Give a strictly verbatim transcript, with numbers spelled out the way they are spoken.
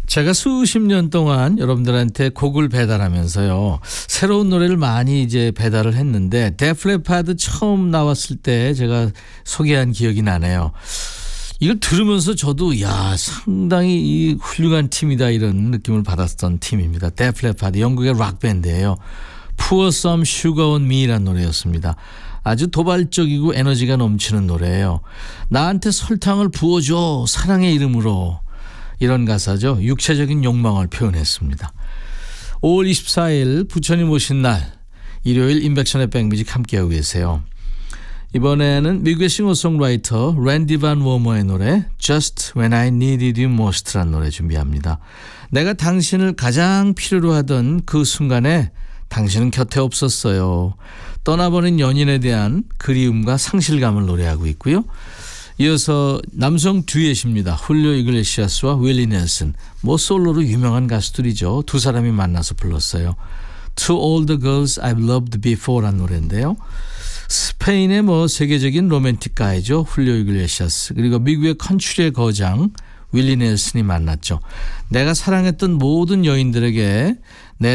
제가 수십 년 동안 여러분들한테 곡을 배달하면서요. 새로운 노래를 많이 이제 배달을 했는데 데프 레파드 처음 나왔을 때 제가 소개한 기억이 나네요. 이걸 들으면서 저도 야 상당히 이 훌륭한 팀이다 이런 느낌을 받았던 팀입니다. 데프 레파드 영국의 락밴드예요. Pour Some Sugar on Me라는 노래였습니다. 아주 도발적이고 에너지가 넘치는 노래예요. 나한테 설탕을 부어줘 사랑의 이름으로 이런 가사죠. 육체적인 욕망을 표현했습니다. 오월 이십사일 부처님 오신 날 일요일 인백션의 백뮤직 함께하고 계세요. 이번에는 미국의 싱어송라이터 랜디 반 워머의 노래 Just When I Needed You Most라는 노래 준비합니다. 내가 당신을 가장 필요로 하던 그 순간에 당신은 곁에 없었어요. 떠나버린 연인에 대한 그리움과 상실감을 노래하고 있고요. 이어서 남성 듀엣입니다. 훌리오 이글레시아스와 윌리 넬슨. 뭐 솔로로 유명한 가수들이죠. 두 사람이 만나서 불렀어요. To All the Girls I've Loved Before라는 노래인데요. 스페인의 뭐 세계적인 로맨틱 가이죠. 훌리오 이글레시아스. 그리고 미국의 컨츄리의 거장 윌리 넬슨이 만났죠. 내가 사랑했던 모든 여인들에게 내